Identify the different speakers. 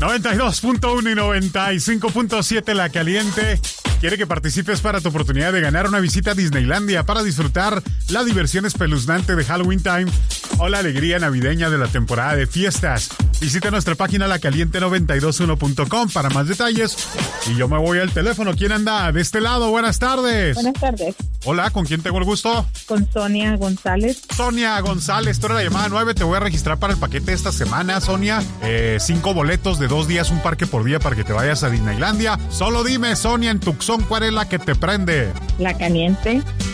Speaker 1: 92.1 y 95.7 La Caliente quiere que participes para tu oportunidad de ganar una visita a Disneylandia para disfrutar la diversión espeluznante de Halloween Time o la alegría navideña de la temporada de fiestas. Visita nuestra página lacaliente921.com para más detalles. Y yo me voy al teléfono. ¿Quién anda de este lado? Buenas tardes.
Speaker 2: Buenas tardes.
Speaker 1: Hola, ¿con quién tengo el gusto?
Speaker 2: Con Sonia González.
Speaker 1: Sonia González, tú eres la llamada 9. Te voy a registrar para el paquete de esta semana, Sonia. 5 boletos de 2 días, un parque por día para que te vayas a Disneylandia. Solo dime, Sonia, en Tucson, ¿cuál es la que te prende?
Speaker 2: La Caliente.